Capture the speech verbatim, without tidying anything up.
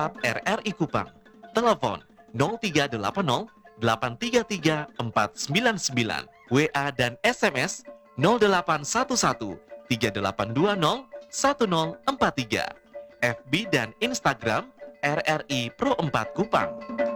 WhatsApp R R I Kupang. Telepon nol tiga delapan nol delapan tiga tiga empat sembilan sembilan. W A dan S M S nol delapan satu satu tiga delapan dua nol satu nol empat tiga. F B dan Instagram R R I Pro empat Kupang.